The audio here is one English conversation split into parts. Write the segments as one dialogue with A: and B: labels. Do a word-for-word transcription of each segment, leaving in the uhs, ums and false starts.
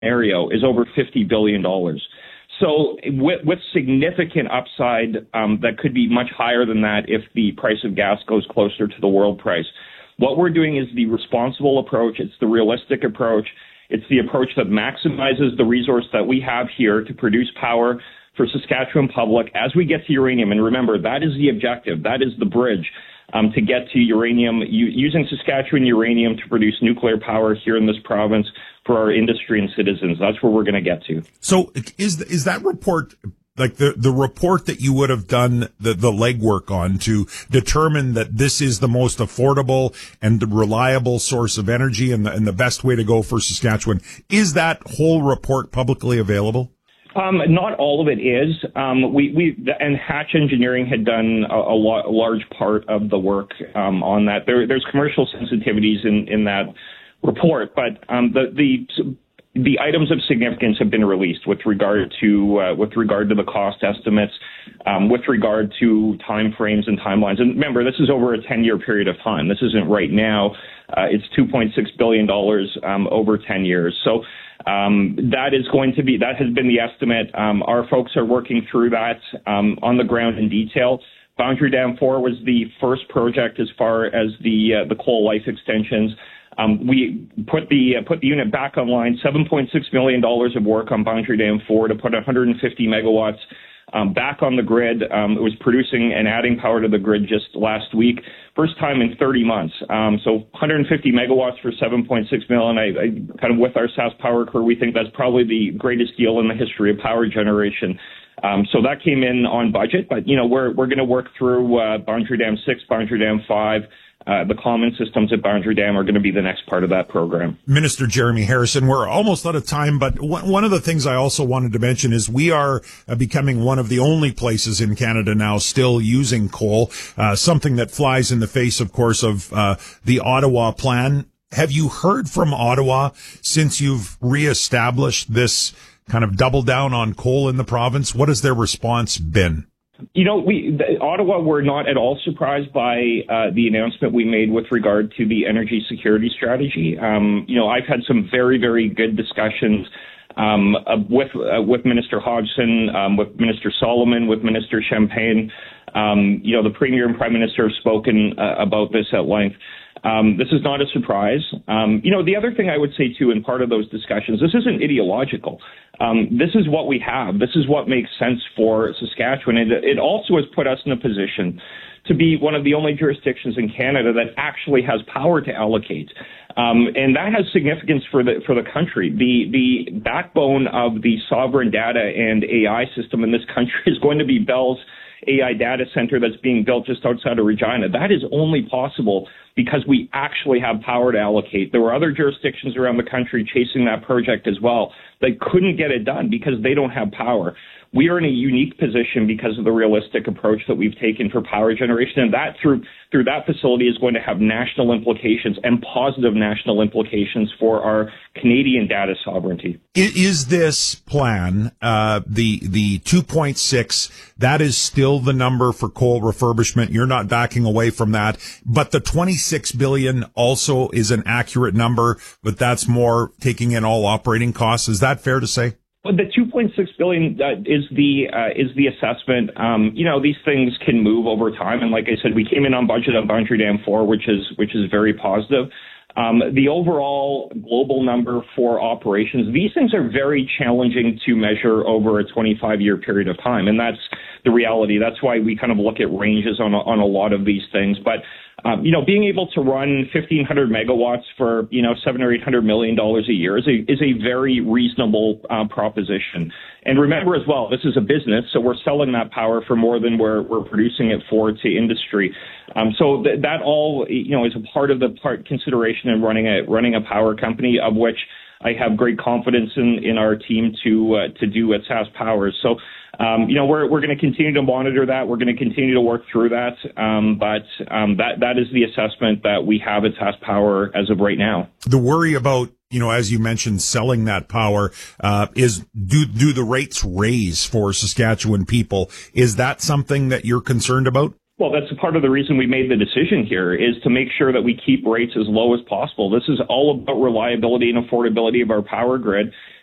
A: scenario is over fifty billion dollars. So with, with significant upside um, that could be much higher than that if the price of gas goes closer to the world price. What we're doing is the responsible approach. It's the realistic approach. It's the approach that maximizes the resource that we have here to produce power for Saskatchewan public as we get to uranium. And remember, that is the objective. That is the bridge um, to get to uranium, u- using Saskatchewan uranium to produce nuclear power here in this province for our industry and citizens. That's where we're going to get to.
B: So is is that report, like the, the report that you would have done the, the legwork on to determine that this is the most affordable and reliable source of energy and the, and the best way to go for Saskatchewan, is that whole report publicly available?
A: Um, not all of it is. Um, we, we, and Hatch Engineering had done a, a, lo- a large part of the work um, on that. There, there's commercial sensitivities in, in that report, but um, the, the the items of significance have been released with regard to uh, with regard to the cost estimates, um, with regard to timeframes and timelines. And remember, this is over a ten-year period of time. This isn't right now. Uh, it's two point six billion dollars um, over ten years. So. Um, that is going to be, that has been the estimate. Um, our folks are working through that um, on the ground in detail. Boundary Dam four was the first project as far as the uh, the coal life extensions. Um, we put the uh, put the unit back online, seven point six million dollars of work on Boundary Dam four to put one hundred fifty megawatts um, back on the grid. Um, it was producing and adding power to the grid just last week. First time in thirty months. Um, so one hundred fifty megawatts for seven point six million. I, I kind of with our Sask Power crew, we think that's probably the greatest deal in the history of power generation. Um, so that came in on budget, but you know we're we're going to work through uh, Boundary Dam six, Boundary Dam five. Uh, the common systems at Boundary Dam are going to be the next part of that program.
B: Minister Jeremy Harrison, we're almost out of time, but w- one of the things I also wanted to mention is we are uh, becoming one of the only places in Canada now still using coal, uh, something that flies in the face, of course, of uh, the Ottawa plan. Have you heard from Ottawa since you've reestablished this kind of double down on coal in the province? What has their response been?
A: You know, we the, Ottawa were not at all surprised by uh, the announcement we made with regard to the energy security strategy. Um, you know, I've had some very, very good discussions um, uh, with uh, with Minister Hodgson, um, with Minister Solomon, with Minister Champagne. Um, you know, the Premier and Prime Minister have spoken uh, about this at length. Um, this is not a surprise. Um, you know, the other thing I would say, too, in part of those discussions, this isn't ideological. Um, this is what we have. This is what makes sense for Saskatchewan. And it also has put us in a position to be one of the only jurisdictions in Canada that actually has power to allocate. Um, and that has significance for the for the country. The the backbone of the sovereign data and A I system in this country is going to be Bell's A I data center that's being built just outside of Regina. That is only possible because we actually have power to allocate. There were other jurisdictions around the country chasing that project as well. They couldn't get it done because they don't have power. We are in a unique position because of the realistic approach that we've taken for power generation, and that through through that facility is going to have national implications and positive national implications for our Canadian data sovereignty.
B: Is this plan, uh, the the two point six, that is still the number for coal refurbishment? You're not backing away from that, but the twenty-six billion also is an accurate number, but that's more taking in all operating costs. Is that fair to say?
A: Well, the two point six billion dollars uh, is the uh, is the assessment. Um, you know, these things can move over time, and like I said, we came in on budget on Boundary Dam four, which is which is very positive. Um, the overall global number for operations, these things are very challenging to measure over a twenty-five year period of time, and that's the reality. That's why we kind of look at ranges on a, on a lot of these things, but. Um, you know, being able to run fifteen hundred megawatts for, you know, seven or eight hundred million dollars a year is a, is a very reasonable uh, proposition. And remember as well, this is a business, so we're selling that power for more than we're, we're producing it for to industry. Um, so th- that all, you know, is a part of the part consideration in running a, running a power company, of which I have great confidence in, in our team to, uh, to do at Sask Power. So, Um, you know, we're we're going to continue to monitor that. We're going to continue to work through that. Um, but um, that that is the assessment that we have at Sask Power as of right now.
B: The worry about, you know, as you mentioned, selling that power uh, is do do the rates raise for Saskatchewan people? Is that something that you're concerned about?
A: Well, that's a part of the reason we made the decision here, is to make sure that we keep rates as low as possible. This is all about reliability and affordability of our power grid.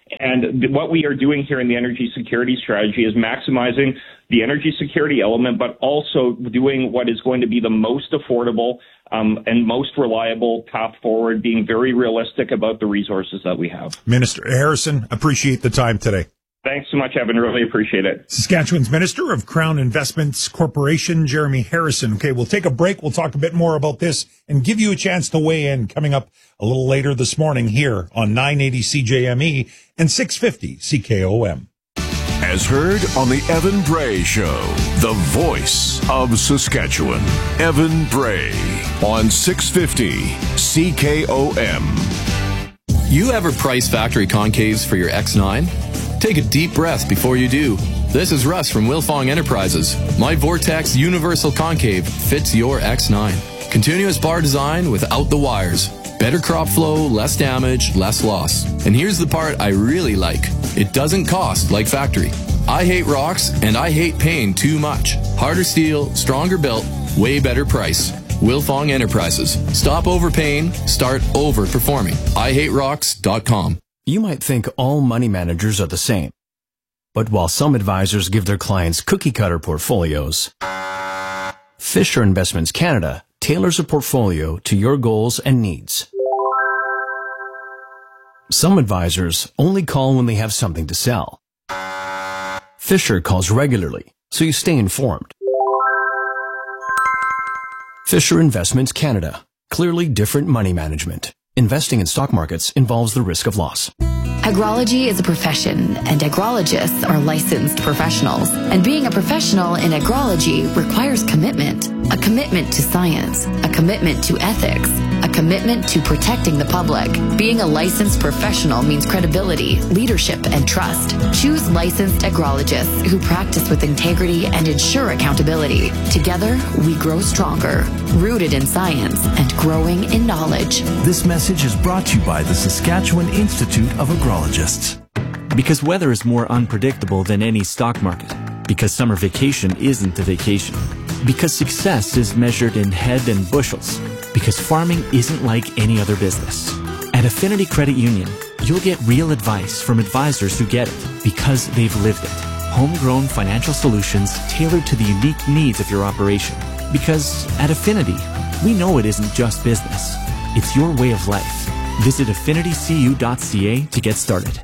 A: And th- what we are doing here in the energy security strategy is maximizing the energy security element, but also doing what is going to be the most affordable um, and most reliable path forward, being very realistic about the resources that we have.
B: Minister Harrison, appreciate the time today.
A: Thanks so much, Evan. Really appreciate it.
B: Saskatchewan's Minister of Crown Investments Corporation, Jeremy Harrison. Okay, we'll take a break. We'll talk a bit more about this and give you a chance to weigh in coming up a little later this morning here on nine eighty C J M E and six fifty C K O M.
C: As heard on the Evan Bray Show, the voice of Saskatchewan. Evan Bray on six fifty C K O M.
D: You ever price factory concaves for your X nine? Take a deep breath before you do. This is Russ from Wilfong Enterprises. My Vortex Universal Concave fits your X nine. Continuous bar design without the wires. Better crop flow, less damage, less loss. And here's the part I really like. It doesn't cost like factory. I hate rocks and I hate paying too much. Harder steel, stronger built, way better price. Wilfong Enterprises. Stop overpaying, start overperforming. I hate rocks dot com.
E: You might think all money managers are the same. But while some advisors give their clients cookie-cutter portfolios, Fisher Investments Canada tailors a portfolio to your goals and needs. Some advisors only call when they have something to sell. Fisher calls regularly, so you stay informed. Fisher Investments Canada. Clearly different money management. Investing in stock markets involves the risk of loss.
F: Agrology is a profession, and agrologists are licensed professionals. And being a professional in agrology requires commitment. A commitment to science, a commitment to ethics, a commitment to protecting the public. Being a licensed professional means credibility, leadership, and trust. Choose licensed agrologists who practice with integrity and ensure accountability. Together, we grow stronger, rooted in science and growing in knowledge.
G: This message is brought to you by the Saskatchewan Institute of Agrologists.
H: Because weather is more unpredictable than any stock market. Because summer vacation isn't a vacation. Because success is measured in head and bushels. Because farming isn't like any other business. At Affinity Credit Union, you'll get real advice from advisors who get it because they've lived it. Homegrown financial solutions tailored to the unique needs of your operation. Because at Affinity, we know it isn't just business. It's your way of life. Visit affinity c u dot c a to get started.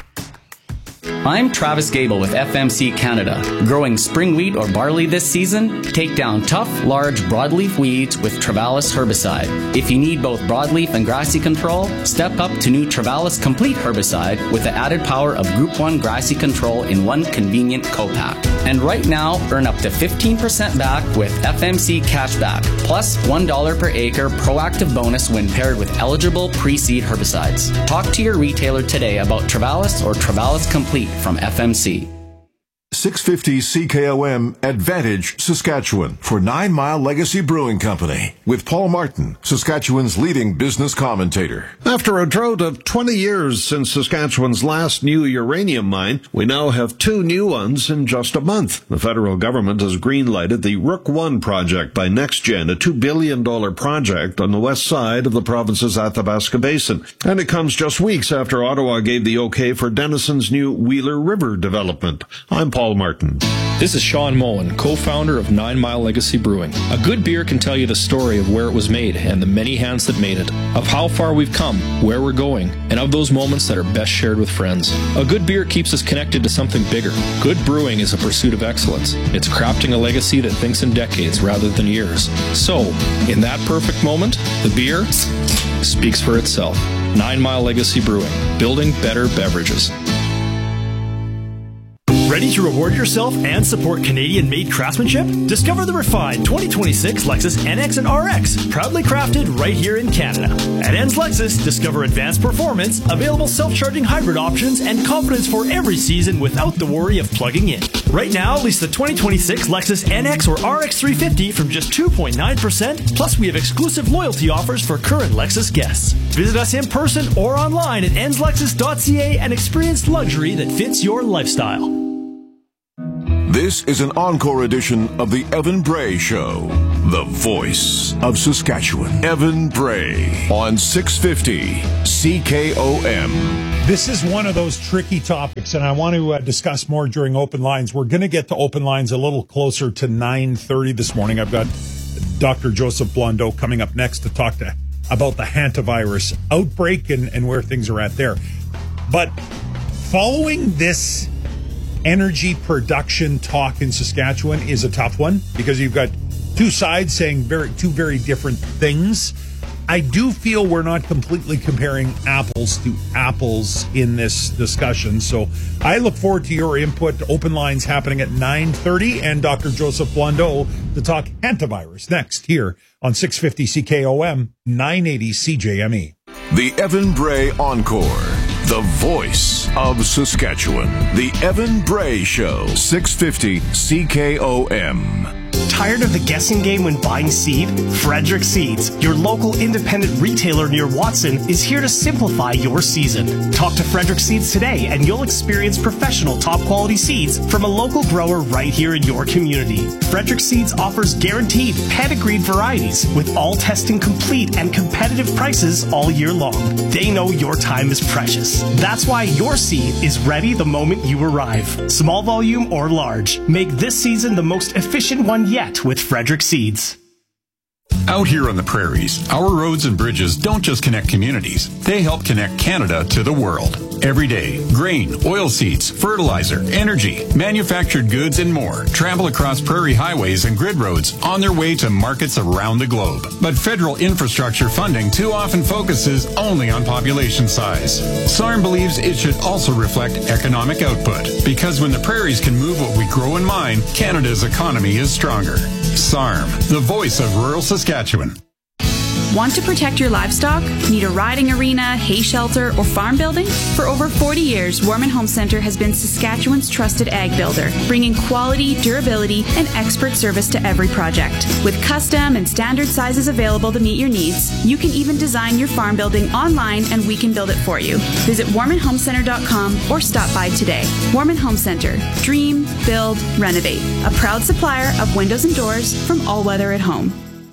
I: I'm Travis Gable with F M C Canada. Growing spring wheat or barley this season? Take down tough, large broadleaf weeds with Travalis herbicide. If you need both broadleaf and grassy control, step up to new Travalis Complete herbicide with the added power of Group one grassy control in one convenient co-pack. And right now, earn up to fifteen percent back with F M C Cashback, plus one dollar per acre proactive bonus when paired with eligible pre-seed herbicides. Talk to your retailer today about Travalis or Travalis Complete from F M C.
C: six fifty C K O M Advantage Saskatchewan for Nine Mile Legacy Brewing Company with Paul Martin, Saskatchewan's leading business commentator.
J: After a drought of twenty years since Saskatchewan's last new uranium mine, we now have two new ones in just a month. The federal government has green-lighted the Rook one project by NextGen, a two billion dollars project on the west side of the province's Athabasca Basin. And it comes just weeks after Ottawa gave the okay for Denison's new Wheeler River development. I'm Paul Martin.
K: This is Sean Mullen, co-founder of Nine Mile Legacy Brewing. A good beer can tell you the story of where it was made and the many hands that made it, of how far we've come, where we're going, and of those moments that are best shared with friends. A good beer keeps us connected to something bigger. Good brewing is a pursuit of excellence. It's crafting a legacy that thinks in decades rather than years. So, in that perfect moment, the beer speaks for itself. Nine Mile Legacy Brewing, building better beverages.
L: Ready to reward yourself and support Canadian-made craftsmanship? Discover the refined twenty twenty-six Lexus N X and R X, proudly crafted right here in Canada. At N S Lexus, discover advanced performance, available self-charging hybrid options, and confidence for every season without the worry of plugging in. Right now, lease the twenty twenty-six Lexus N X or R X three fifty from just two point nine percent, plus we have exclusive loyalty offers for current Lexus guests. Visit us in person or online at N S Lexus dot C A and experience luxury that fits your lifestyle.
C: This is an encore edition of the Evan Bray Show, the voice of Saskatchewan. Evan Bray on six fifty C K O M.
B: This is one of those tricky topics, and I want to uh, discuss more during Open Lines. We're going to get to Open Lines a little closer to nine thirty this morning. I've got Doctor Joseph Blondeau coming up next to talk to about the hantavirus outbreak and, and where things are at there. But following this energy production talk in Saskatchewan is a tough one because you've got two sides saying very two very different things. I do feel we're not completely comparing apples to apples in this discussion. So I look forward to your input. Open Lines happening at nine thirty and Doctor Joseph Blondeau to talk hantavirus next here on six fifty C K O M, nine eighty C J M E.
C: The Evan Bray Encore. The voice of Saskatchewan. The Evan Bray Show. six fifty C K O M.
L: Tired of the guessing game when buying seed? Frederick Seeds, your local independent retailer near Watson, is here to simplify your season. Talk to Frederick Seeds today and you'll experience professional top quality seeds from a local grower right here in your community. Frederick Seeds offers guaranteed pedigreed varieties with all testing complete and competitive prices all year long. They know your time is precious. That's why your seed is ready the moment you arrive. Small volume or large, make this season the most efficient one yet with Frederick Seeds.
M: Out here on the prairies, our roads and bridges don't just connect communities, they help connect Canada to the world. Every day, grain, oilseeds, fertilizer, energy, manufactured goods, and more travel across prairie highways and grid roads on their way to markets around the globe. But federal infrastructure funding too often focuses only on population size. S A R M believes it should also reflect economic output, because when the prairies can move what we grow and mine, Canada's economy is stronger. S A R M, the voice of rural Saskatchewan.
N: Want to protect your livestock? Need a riding arena, hay shelter, or farm building? For over forty years, Warman Home Centre has been Saskatchewan's trusted ag builder, bringing quality, durability, and expert service to every project. With custom and standard sizes available to meet your needs, you can even design your farm building online and we can build it for you. Visit warman home centre dot com or stop by today. Warman Home Centre. Dream, build, renovate. A proud supplier of windows and doors from All Weather at Home.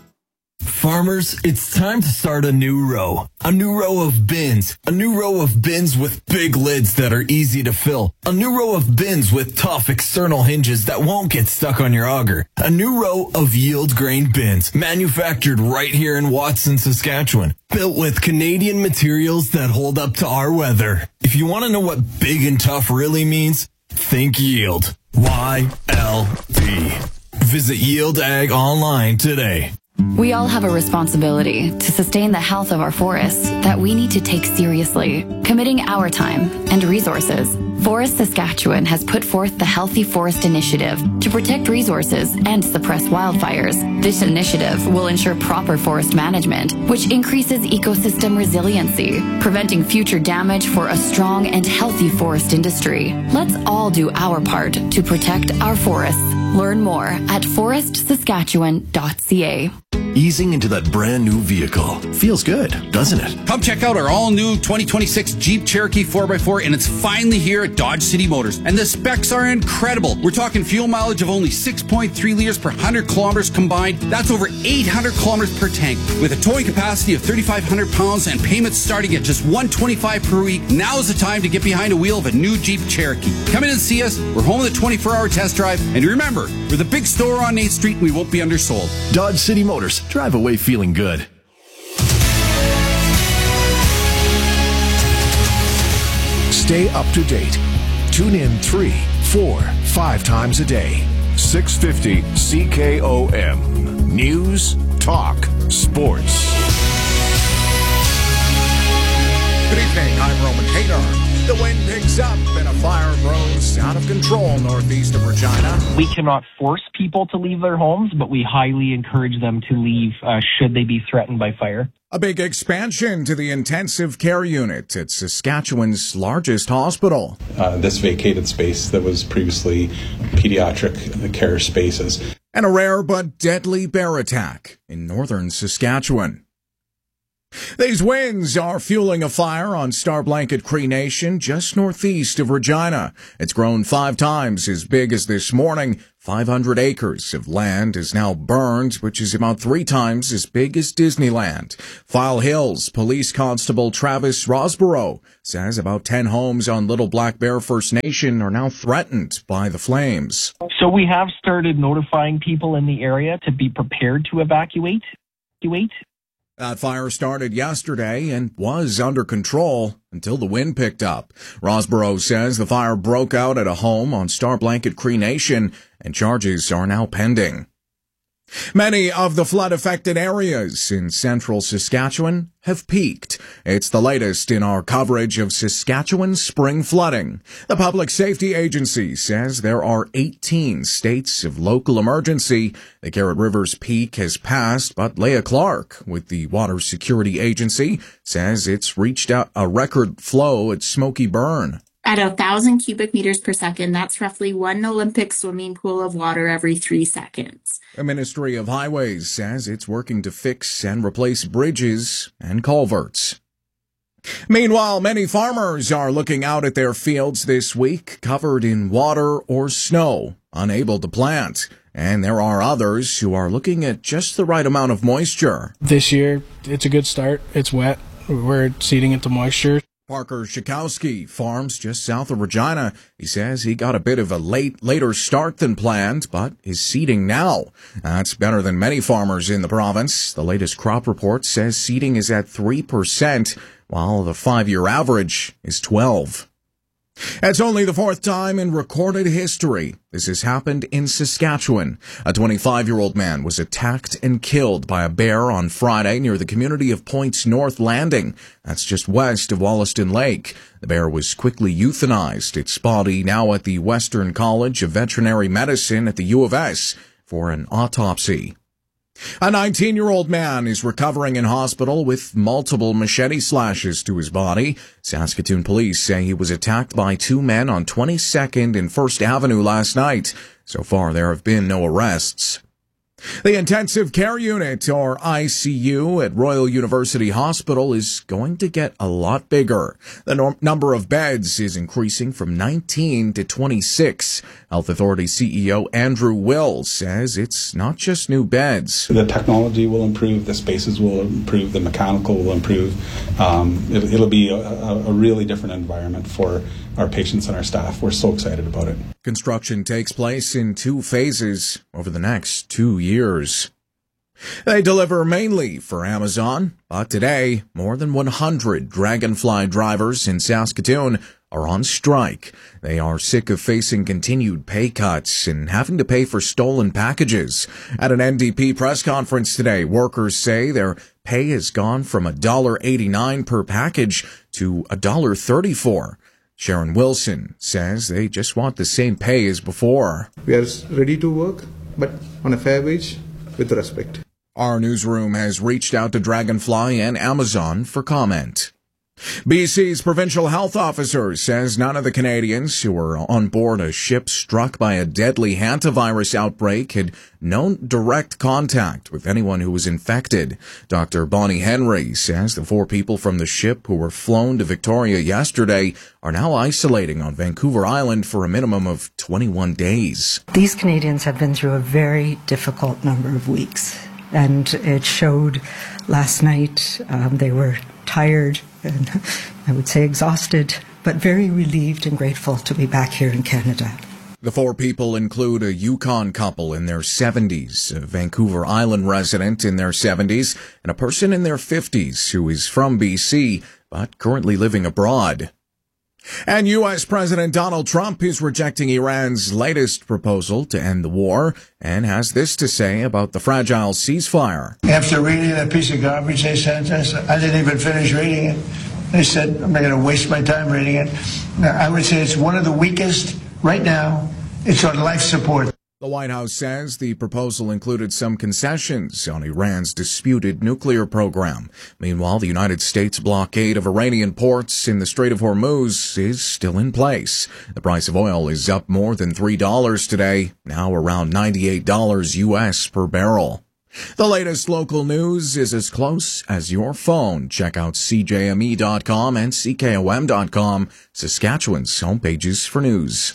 O: Farmers, it's time to start a new row. A new row of bins. A new row of bins with big lids that are easy to fill. A new row of bins with tough external hinges that won't get stuck on your auger. A new row of yield grain bins, manufactured right here in Watson, Saskatchewan. Built with Canadian materials that hold up to our weather. If you want to know what big and tough really means, think yield. Y L D. Visit Yield Ag online today.
F: We all have a responsibility to sustain the health of our forests that we need to take seriously, committing our time and resources. Forest Saskatchewan has put forth the Healthy Forest Initiative to protect resources and suppress wildfires. This initiative will ensure proper forest management, which increases ecosystem resiliency, preventing future damage for a strong and healthy forest industry. Let's all do our part to protect our forests. Learn more at forest saskatchewan dot c a.
G: Easing into that brand new vehicle. Feels good, doesn't it?
P: Come check out our all-new twenty twenty-six Jeep Cherokee four by four, and it's finally here at Dodge City Motors. And the specs are incredible. We're talking fuel mileage of only six point three liters per one hundred kilometers combined. That's over eight hundred kilometers per tank. With a towing capacity of thirty-five hundred pounds and payments starting at just one hundred twenty-five dollars per week, now is the time to get behind a wheel of a new Jeep Cherokee. Come in and see us. We're home with a twenty-four hour test drive. And remember, we're the big store on eighth street and we won't be undersold.
G: Dodge City Motors. Drive away feeling good.
C: Stay up to date. Tune in three, four, five times a day. six fifty C K O M. News, talk, sports.
Q: Good evening, I'm Roman Hadar. The wind picks up and a fire grows out of control northeast of Regina.
R: We cannot force people to leave their homes, but we highly encourage them to leave uh, should they be threatened by fire.
Q: A big expansion to the intensive care unit at Saskatchewan's largest hospital.
S: Uh, this vacated space that was previously pediatric care spaces.
Q: And a rare but deadly bear attack in northern Saskatchewan. These winds are fueling a fire on Star Blanket Cree Nation just northeast of Regina. It's grown five times as big as this morning. five hundred acres of land is now burned, which is about three times as big as Disneyland. File Hills Police Constable Travis Rosborough says about ten homes on Little Black Bear First Nation are now threatened by the flames.
R: So we have started notifying people in the area to be prepared to evacuate. Evacuate.
Q: That fire started yesterday and was under control until the wind picked up. Rosborough says the fire broke out at a home on Star Blanket Cree Nation and charges are now pending. Many of the flood-affected areas in central Saskatchewan have peaked. It's the latest in our coverage of Saskatchewan spring flooding. The Public Safety Agency says there are eighteen states of local emergency. The Carrot River's peak has passed, but Leah Clark with the Water Security Agency says it's reached a record flow at Smoky Burn.
T: At a thousand cubic meters per second, that's roughly one Olympic swimming pool of water every three seconds.
Q: The Ministry of Highways says it's working to fix and replace bridges and culverts. Meanwhile, many farmers are looking out at their fields this week, covered in water or snow, unable to plant. And there are others who are looking at just the right amount of moisture.
U: This year, it's a good start. It's wet. We're seeding into moisture.
Q: Parker Shikowski farms just south of Regina. He says he got a bit of a late, later start than planned, but is seeding now. That's better than many farmers in the province. The latest crop report says seeding is at three percent, while the five-year average is twelve. It's only the fourth time in recorded history this has happened in Saskatchewan. A twenty-five-year-old man was attacked and killed by a bear on Friday near the community of Point's North Landing. That's just west of Wollaston Lake. The bear was quickly euthanized, its body now at the Western College of Veterinary Medicine at the U of S for an autopsy. A nineteen-year-old man is recovering in hospital with multiple machete slashes to his body. Saskatoon police say he was attacked by two men on twenty-second and First Avenue last night. So far, there have been no arrests. The intensive care unit, or I C U, at Royal University Hospital is going to get a lot bigger. The no- number of beds is increasing from nineteen to twenty-six. Health Authority C E O Andrew Will says it's not just new beds.
S: The technology will improve, the spaces will improve, the mechanical will improve. Um, it, it'll be a, a really different environment for our patients and our staff. We're so excited about it.
Q: Construction takes place in two phases over the next two years. They deliver mainly for Amazon, but today, more than one hundred Dragonfly drivers in Saskatoon are on strike. They are sick of facing continued pay cuts and having to pay for stolen packages. At an N D P press conference today, workers say their pay has gone from one dollar eighty-nine per package to one dollar thirty-four. Sharon Wilson says they just want the same pay as before.
V: We are ready to work, but on a fair wage with respect.
Q: Our newsroom has reached out to Dragonfly and Amazon for comment. B C's provincial health officer says none of the Canadians who were on board a ship struck by a deadly hantavirus outbreak had no direct contact with anyone who was infected. Doctor Bonnie Henry says the four people from the ship who were flown to Victoria yesterday are now isolating on Vancouver Island for a minimum of twenty-one days.
W: These Canadians have been through a very difficult number of weeks, and it showed last night. Um, they were tired and I would say exhausted, but very relieved and grateful to be back here in Canada.
Q: The four people include a Yukon couple in their seventies, a Vancouver Island resident in their seventies, and a person in their fifties who is from B C but currently living abroad. And U S President Donald Trump is rejecting Iran's latest proposal to end the war and has this to say about the fragile ceasefire.
X: After reading that piece of garbage they sent us, I didn't even finish reading it. They said, I'm not going to waste my time reading it. I would say it's one of the weakest right now. It's on life support.
Q: The White House says the proposal included some concessions on Iran's disputed nuclear program. Meanwhile, the United States blockade of Iranian ports in the Strait of Hormuz is still in place. The price of oil is up more than three dollars today, now around ninety-eight dollars U S per barrel. The latest local news is as close as your phone. Check out C J M E dot com and C K O M dot com, Saskatchewan's homepages for news.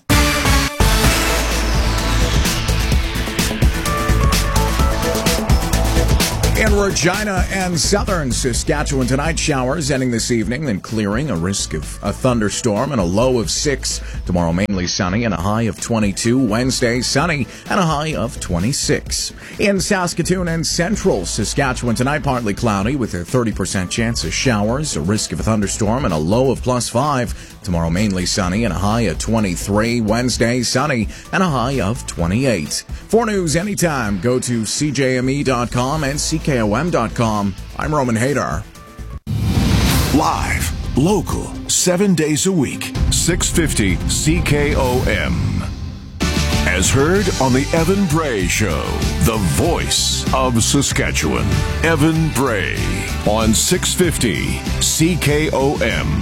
Q: In Regina and southern Saskatchewan tonight, showers ending this evening, then clearing, a risk of a thunderstorm and a low of six. Tomorrow mainly sunny and a high of twenty-two. Wednesday sunny and a high of twenty-six. In Saskatoon and central Saskatchewan tonight, partly cloudy with a thirty percent chance of showers, a risk of a thunderstorm and a low of plus five. Tomorrow mainly sunny and a high of twenty-three. Wednesday sunny and a high of twenty-eight. For news anytime, go to C J M E dot com and C K O M dot com. I'm Roman Hadar.
C: Live, local, seven days a week, six fifty C K O M. As heard on the Evan Bray Show, the voice of Saskatchewan. Evan Bray on six fifty C K O M.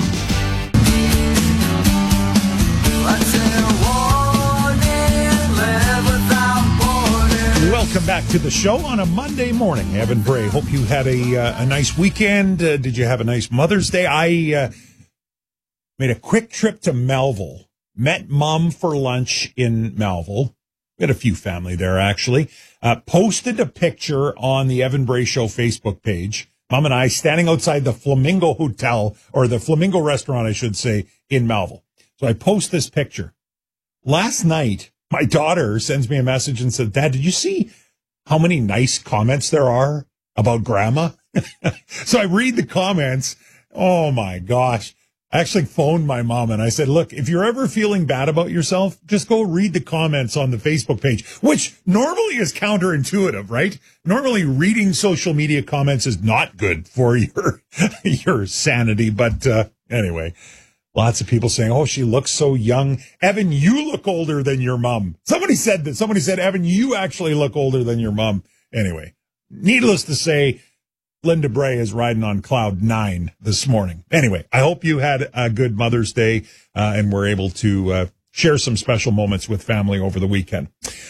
B: Welcome back to the show on a Monday morning. Evan Bray. Hope you had a uh, a nice weekend. Uh, did you have a nice Mother's Day? I uh, made a quick trip to Melville. Met Mom for lunch in Melville. We had a few family there, actually. Uh, posted a picture on the Evan Bray Show Facebook page. Mom and I standing outside the Flamingo Hotel, or the Flamingo Restaurant, I should say, in Melville. So I post this picture. Last night, my daughter sends me a message and said, Dad, did you see how many nice comments there are about Grandma? So I read the comments. Oh, my gosh. I actually phoned my mom and I said, look, if you're ever feeling bad about yourself, just go read the comments on the Facebook page, which normally is counterintuitive, right? Normally reading social media comments is not good for your, your sanity. But uh, anyway, lots of people saying, oh, she looks so young. Evan, you look older than your mom. Somebody said that. Somebody said, Evan, you actually look older than your mom. Anyway, needless to say, Linda Bray is riding on cloud nine this morning. Anyway, I hope you had a good Mother's Day uh, and were able to uh, share some special moments with family over the weekend.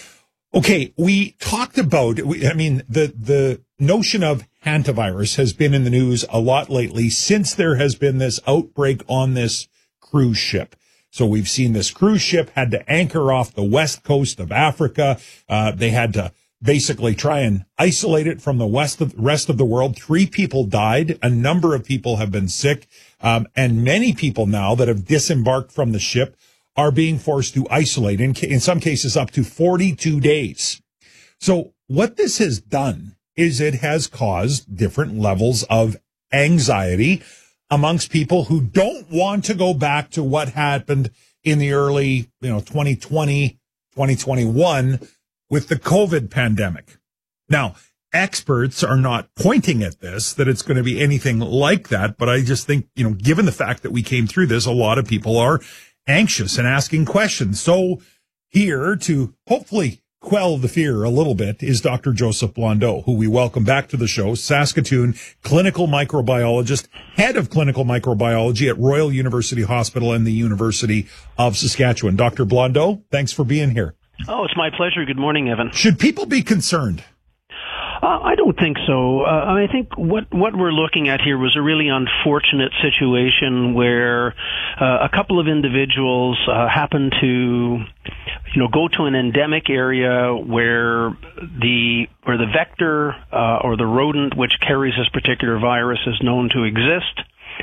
B: Okay, we talked about, I mean, the, the notion of hantavirus has been in the news a lot lately since there has been this outbreak on this cruise ship. So we've seen this cruise ship had to anchor off the west coast of Africa. Uh, they had to basically try and isolate it from the west of, rest of the world. Three people died. A number of people have been sick. Um, and many people now that have disembarked from the ship are being forced to isolate, in, in some cases up to forty-two days. So what this has done is it has caused different levels of anxiety amongst people who don't want to go back to what happened in the early, you know, twenty twenty, twenty twenty-one with the COVID pandemic. Now, experts are not pointing at this, that it's going to be anything like that. But I just think, you know, given the fact that we came through this, a lot of people are anxious and asking questions. So here to hopefully quell the fear a little bit is Doctor Joseph Blondeau, who we welcome back to the show, Saskatoon clinical microbiologist, head of clinical microbiology at Royal University Hospital and the University of Saskatchewan. Doctor Blondeau, thanks for being here.
A: Oh, it's my pleasure. Good morning, Evan.
B: Should people be concerned?
A: Uh, I don't think so. Uh, I think what, what we're looking at here was a really unfortunate situation where uh, a couple of individuals uh, happened to, you know, go to an endemic area where the where the vector uh, or the rodent which carries this particular virus is known to exist.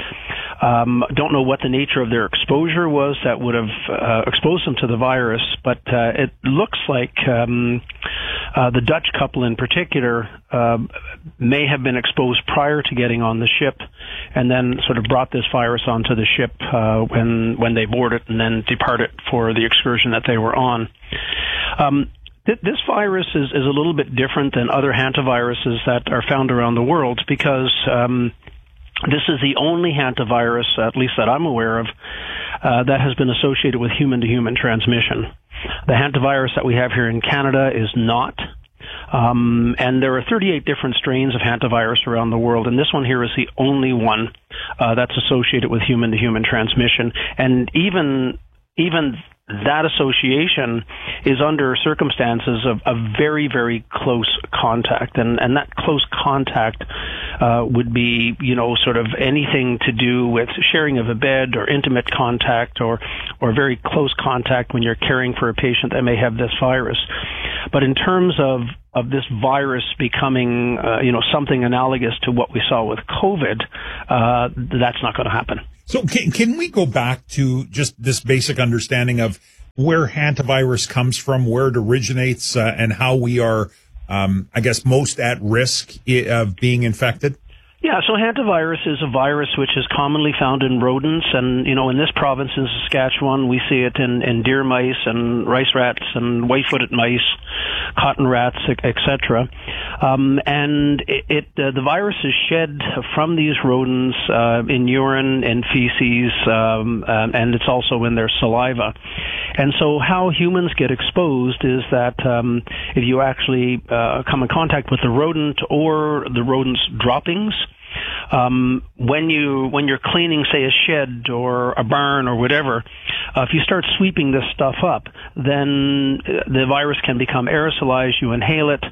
A: Um, don't know what the nature of their exposure was that would have uh, exposed them to the virus, but uh, it looks like um, uh, the Dutch couple in particular uh, may have been exposed prior to getting on the ship, and then sort of brought this virus onto the ship uh, when when they boarded and then departed for the excursion that they were on. Um, th- this virus is, is a little bit different than other hantaviruses that are found around the world because um, this is the only hantavirus, at least that I'm aware of, uh, that has been associated with human-to-human transmission. The hantavirus that we have here in Canada is not. Um, and there are thirty-eight different strains of hantavirus around the world, and this one here is the only one uh, that's associated with human-to-human transmission. And even even that association is under circumstances of, of very, very close contact. And, and that close contact uh, would be, you know, sort of anything to do with sharing of a bed or intimate contact or, or very close contact when you're caring for a patient that may have this virus. But in terms of, of this virus becoming, uh, you know, something analogous to what we saw with COVID, uh, that's not going to happen.
B: So can, can we go back to just this basic understanding of where hantavirus comes from, where it originates, uh, and how we are, um, I guess, most at risk of being infected?
A: Yeah, so hantavirus is a virus which is commonly found in rodents, and, you know, in this province in Saskatchewan, we see it in, in deer mice and rice rats and white-footed mice, cotton rats, et cetera. Um, and it, it uh, the virus is shed from these rodents uh, in urine and feces, um, uh, and it's also in their saliva. And so how humans get exposed is that um, if you actually uh, come in contact with the rodent or the rodent's droppings, Um, when you when you're cleaning, say, a shed or a barn or whatever, uh, if you start sweeping this stuff up, then the virus can become aerosolized. You inhale it,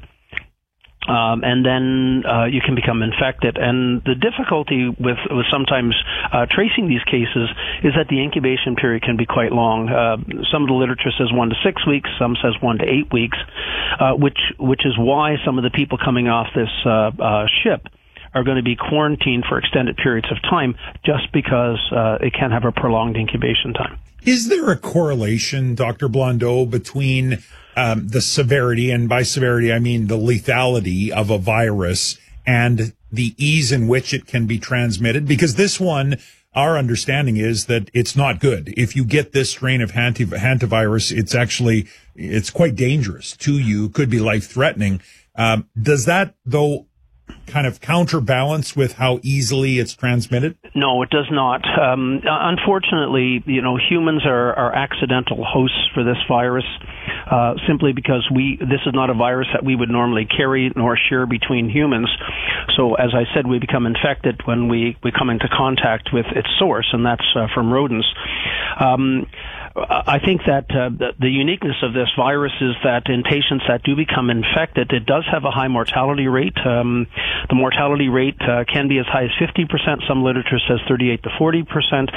A: um, and then uh, you can become infected. And the difficulty with, with sometimes uh, tracing these cases is that the incubation period can be quite long. Uh, some of the literature says one to six weeks, some says one to eight weeks, uh, which which is why some of the people coming off this uh, uh, ship are going to be quarantined for extended periods of time just because uh, it can have a prolonged incubation time.
B: Is there a correlation, Doctor Blondeau, between um, the severity, and by severity I mean the lethality of a virus, and the ease in which it can be transmitted? Because this one, our understanding is that it's not good. If you get this strain of hanti- hantavirus, it's actually, it's quite dangerous to you, could be life-threatening. Um, does that, though, kind of counterbalance with how easily it's transmitted?
A: No, it does not. Um, unfortunately, you know, humans are, are accidental hosts for this virus, uh, simply because we this is not a virus that we would normally carry nor share between humans. So, as I said, we become infected when we, we come into contact with its source, and that's uh, from rodents. Um, I think that uh, the, the uniqueness of this virus is that in patients that do become infected, it does have a high mortality rate. Um, the mortality rate uh, can be as high as fifty percent. Some literature says thirty-eight to forty percent.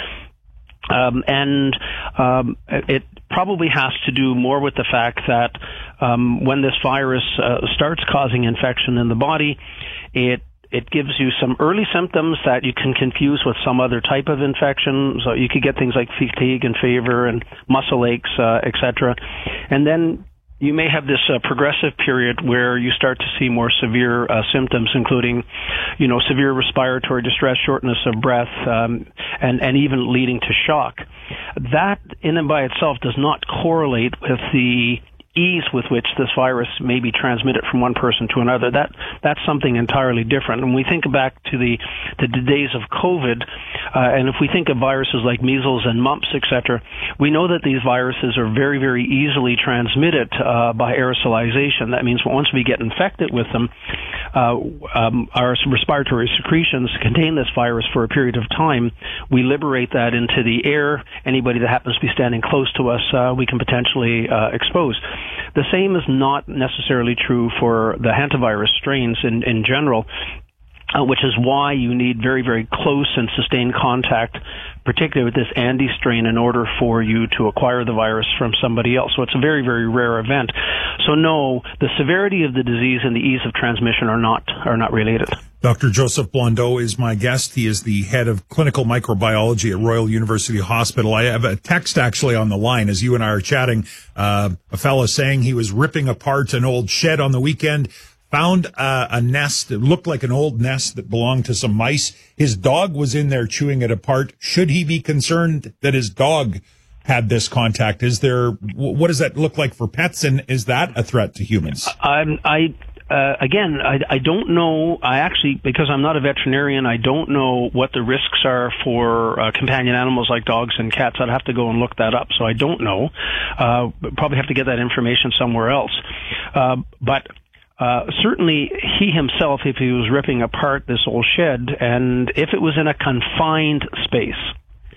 A: Um, and um, it probably has to do more with the fact that um, when this virus uh, starts causing infection in the body, it It gives you some early symptoms that you can confuse with some other type of infection. So you could get things like fatigue and fever and muscle aches, uh, et cetera. And then you may have this uh, progressive period where you start to see more severe uh, symptoms, including, you know, severe respiratory distress, shortness of breath, um, and, and even leading to shock. That in and by itself does not correlate with the ease with which this virus may be transmitted from one person to another. That that's something entirely different. And we think back to the to the days of COVID, uh, and if we think of viruses like measles and mumps, et cetera, we know that these viruses are very, very easily transmitted uh, by aerosolization. That means once we get infected with them, uh, um, our respiratory secretions contain this virus for a period of time. We liberate that into the air. Anybody that happens to be standing close to us, uh, we can potentially uh, expose. The same is not necessarily true for the hantavirus strains in, in general, uh, which is why you need very, very close and sustained contact, particularly with this Andes strain, in order for you to acquire the virus from somebody else. So it's a very, very rare event. So no, the severity of the disease and the ease of transmission are not are not related.
B: Doctor Joseph Blondeau is my guest. He is the head of clinical microbiology at Royal University Hospital. I have a text actually on the line as you and I are chatting. Uh, a fellow saying he was ripping apart an old shed on the weekend, found uh, a nest that looked like an old nest that belonged to some mice. His dog was in there chewing it apart. Should he be concerned that his dog had this contact? Is there, what does that look like for pets, and is that a threat to humans?
A: I'm, I Uh, again, I, I don't know. I actually, because I'm not a veterinarian, I don't know what the risks are for uh, companion animals like dogs and cats. I'd have to go and look that up. So I don't know. Uh, probably have to get that information somewhere else. Uh, but uh, certainly he himself, if he was ripping apart this old shed, and if it was in a confined space,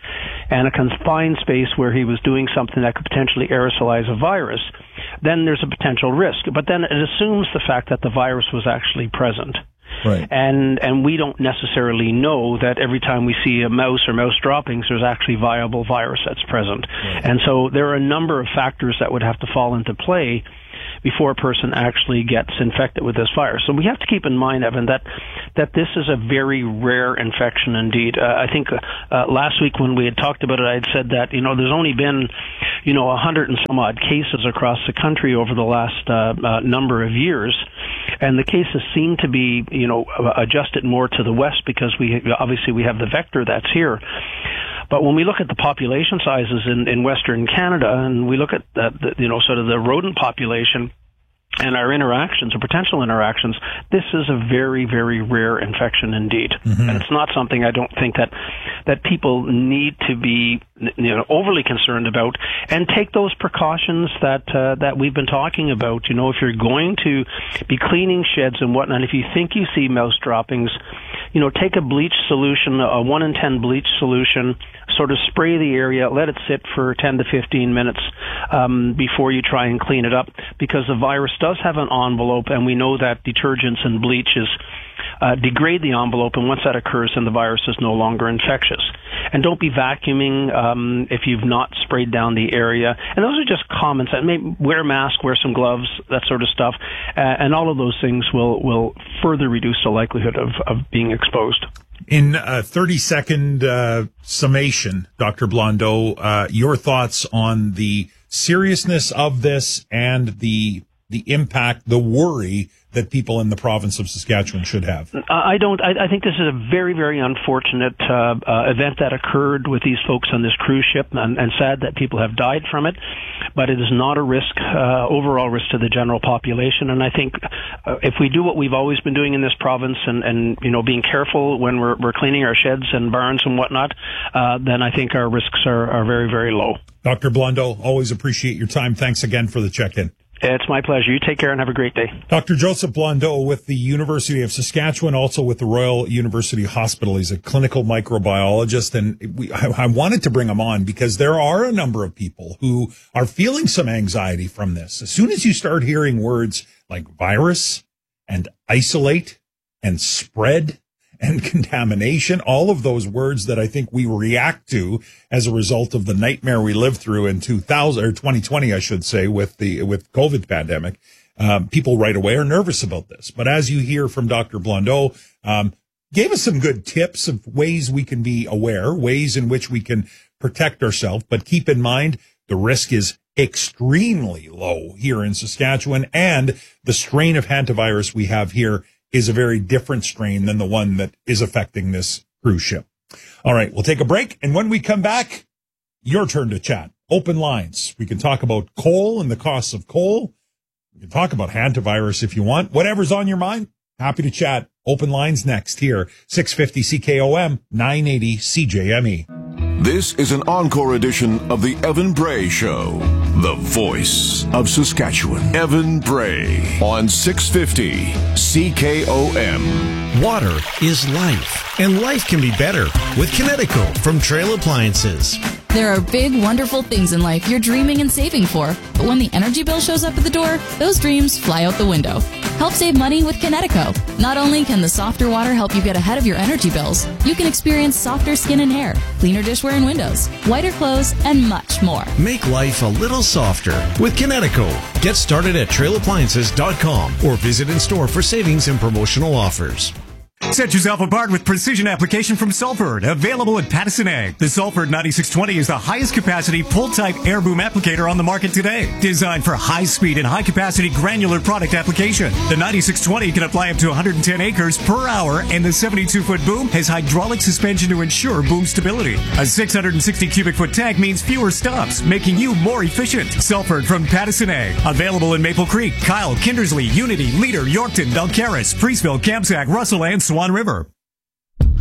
A: and a confined space where he was doing something that could potentially aerosolize a virus, then there's a potential risk. But then it assumes the fact that the virus was actually present.
B: Right.
A: And and we don't necessarily know that every time we see a mouse or mouse droppings, there's actually viable virus that's present. Right. And so there are a number of factors that would have to fall into play before a person actually gets infected with this virus. So we have to keep in mind, Evan, that that this is a very rare infection indeed. Uh, I think uh, last week when we had talked about it, I had said that, you know, there's only been, you know, a hundred and some odd cases across the country over the last uh, uh, number of years. And the cases seem to be, you know, adjusted more to the west because we obviously we have the vector that's here. But when we look at the population sizes in, in Western Canada, and we look at the, the, you know, sort of the rodent population and our interactions or potential interactions, this is a very, very rare infection indeed. Mm-hmm. And it's not something I don't think that that people need to be, you know, overly concerned about, and take those precautions that uh, that we've been talking about. You know, if you're going to be cleaning sheds and whatnot, if you think you see mouse droppings, you know, take a bleach solution, a one in ten bleach solution, sort of spray the area, let it sit for ten to fifteen minutes um, before you try and clean it up, because the virus does have an envelope, and we know that detergents and bleaches uh, degrade the envelope, and once that occurs, then the virus is no longer infectious. And don't be vacuuming um, if you've not sprayed down the area. And those are just comments. And maybe wear a mask, wear some gloves, that sort of stuff, uh, and all of those things will will further reduce the likelihood of, of being exposed.
B: In a thirty-second uh, summation, Doctor Blondeau, uh, your thoughts on the seriousness of this and the the impact, the worry that people in the province of Saskatchewan should have?
A: I don't. I, I think this is a very, very unfortunate uh, uh, event that occurred with these folks on this cruise ship, and, and sad that people have died from it. But it is not a risk, uh, overall risk to the general population. And I think uh, if we do what we've always been doing in this province, and, and you know, being careful when we're, we're cleaning our sheds and barns and whatnot, uh, then I think our risks are, are very, very low.
B: Doctor Blondeau, always appreciate your time. Thanks again for the check-in.
A: It's my pleasure. You take care and have a great day.
B: Doctor Joseph Blondeau with the University of Saskatchewan, also with the Royal University Hospital. He's a clinical microbiologist, and we, I, I wanted to bring him on because there are a number of people who are feeling some anxiety from this. As soon as you start hearing words like virus and isolate and spread and contamination, all of those words that I think we react to as a result of the nightmare we lived through in two thousand or twenty twenty, I should say, with the with COVID pandemic, um, people right away are nervous about this. But as you hear from Doctor Blondeau, um, gave us some good tips of ways we can be aware, ways in which we can protect ourselves. But keep in mind, the risk is extremely low here in Saskatchewan, and the strain of hantavirus we have here is a very different strain than the one that is affecting this cruise ship. All right, we'll take a break, and when we come back, your turn to chat. Open lines. We can talk about coal and the costs of coal. We can talk about hantavirus if you want. Whatever's on your mind, happy to chat. Open lines next here, six fifty C K O M, nine eighty C J M E.
C: This is an encore edition of the Evan Bray Show, the voice of Saskatchewan. Evan Bray on six fifty C K O M.
D: Water is life, and life can be better with Kinetico from Trail Appliances.
F: There are big, wonderful things in life you're dreaming and saving for, but when the energy bill shows up at the door, those dreams fly out the window. Help save money with Kinetico. Not only can the softer water help you get ahead of your energy bills, you can experience softer skin and hair, cleaner dishware and windows, whiter clothes, and much more.
D: Make life a little softer with Kinetico. Get started at trail appliances dot com or visit in store for savings and promotional offers.
E: Set yourself apart with precision application from Salford, available at Pattison Ag. The Salford ninety-six twenty is the highest capacity pull-type air boom applicator on the market today. Designed for high-speed and high-capacity granular product application. The ninety-six twenty can apply up to one hundred ten acres per hour, and the seventy-two foot boom has hydraulic suspension to ensure boom stability. A six hundred sixty cubic foot tank means fewer stops, making you more efficient. Salford from Pattison Ag. Available in Maple Creek, Kyle, Kindersley, Unity, Leader, Yorkton, Belcaris, Priestville, Kamsack, Russell, and Swan River.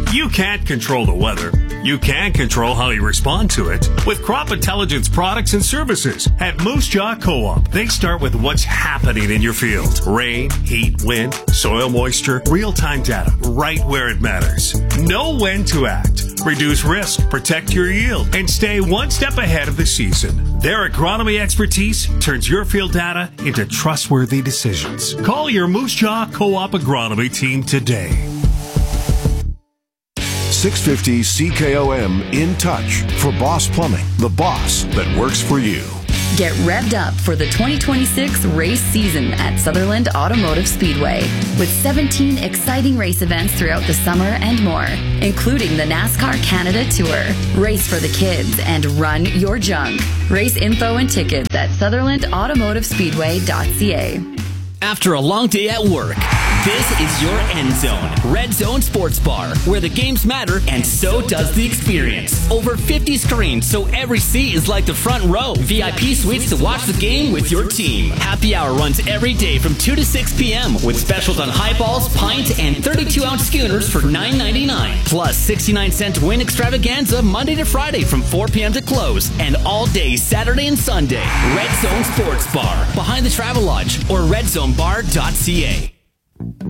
H: You can't control the weather. You can control how you respond to it. With crop intelligence products and services at Moose Jaw Co-op, they start with what's happening in your field. Rain, heat, wind, soil moisture, real-time data, right where it matters. Know when to act. Reduce risk, protect your yield, and stay one step ahead of the season. Their agronomy expertise turns your field data into trustworthy decisions. Call your Moose Jaw Co-op agronomy team today.
C: six fifty C K O M In Touch for Boss Plumbing, the boss that works for you.
F: Get revved up for the twenty twenty-six race season at Sutherland Automotive Speedway with seventeen exciting race events throughout the summer and more, including the NASCAR Canada Tour. Race for the kids and run your junk. Race info and tickets at sutherland automotive speedway dot c a.
I: After a long day at work, this is your end zone. Red Zone Sports Bar, where the games matter and so does the experience. Over fifty screens, so every seat is like the front row. V I P suites to watch the game with your team. Happy hour runs every day from two to six p.m. with specials on highballs, pint, and thirty-two ounce schooners for nine ninety-nine. Plus sixty-nine cent win extravaganza Monday to Friday from four p.m. to close. And all day Saturday and Sunday. Red Zone Sports Bar, behind the Travel Lodge or red zone bar dot c a.